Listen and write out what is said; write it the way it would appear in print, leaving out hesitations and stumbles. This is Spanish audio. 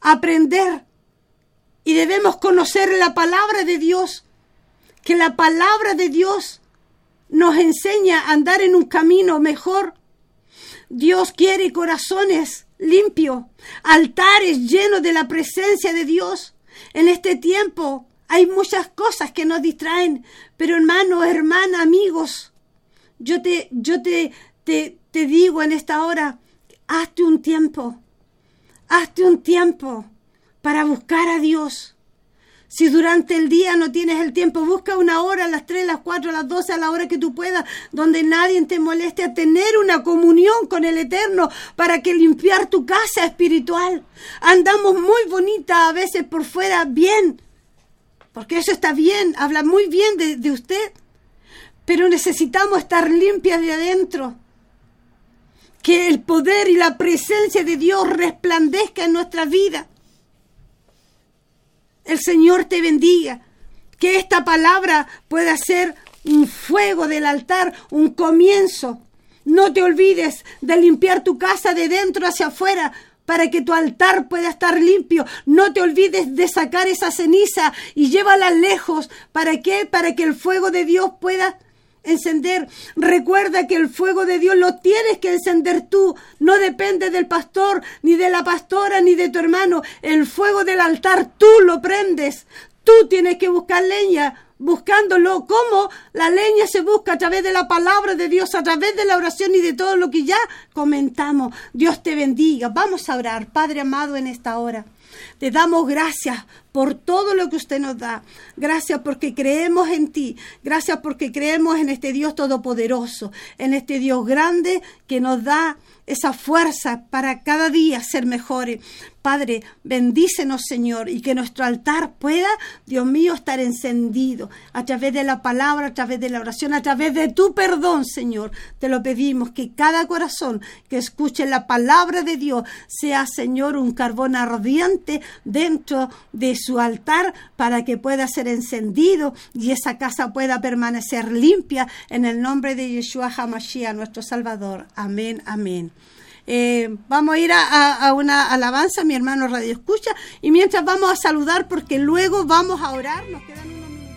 aprender y debemos conocer la palabra de Dios, que la palabra de Dios nos enseña a andar en un camino mejor. Dios quiere corazones limpios, altares llenos de la presencia de Dios. En este tiempo hay muchas cosas que nos distraen, pero hermanos, hermanas, amigos, yo te digo en esta hora, hazte un tiempo para buscar a Dios. Si durante el día no tienes el tiempo, busca una hora, a las 3, a las 4, a las 12, a la hora que tú puedas, donde nadie te moleste, a tener una comunión con el Eterno para que limpiar tu casa espiritual. Andamos muy bonitas a veces por fuera, bien, porque eso está bien, habla muy bien de usted, pero necesitamos estar limpias de adentro. Que el poder y la presencia de Dios resplandezca en nuestra vida. El Señor te bendiga. Que esta palabra pueda ser un fuego del altar, un comienzo. No te olvides de limpiar tu casa de dentro hacia afuera para que tu altar pueda estar limpio. No te olvides de sacar esa ceniza y llévala lejos. ¿Para qué? Para que el fuego de Dios pueda encender. Recuerda que el fuego de Dios lo tienes que encender tú. No depende del pastor, ni de la pastora, ni de tu hermano. El fuego del altar tú lo prendes. Tú tienes que buscar leña. Buscándolo, ¿cómo? La leña se busca a través de la palabra de Dios, a través de la oración y de todo lo que ya comentamos. Dios te bendiga. Vamos a orar. Padre amado, en esta hora te damos gracias por todo lo que usted nos da. Gracias porque creemos en ti. Gracias porque creemos en este Dios todopoderoso, en este Dios grande que nos da esa fuerza para cada día ser mejores. Padre, bendícenos, Señor, y que nuestro altar pueda, Dios mío, estar encendido a través de la palabra, a través de la oración, a través de tu perdón, Señor. Te lo pedimos, que cada corazón que escuche la palabra de Dios sea, Señor, un carbón ardiente dentro de su altar para que pueda ser encendido y esa casa pueda permanecer limpia en el nombre de Yeshua HaMashiach, nuestro Salvador. Amén, amén. Vamos a ir a una alabanza, mi hermano Radio Escucha, y mientras vamos a saludar porque luego vamos a orar, nos quedan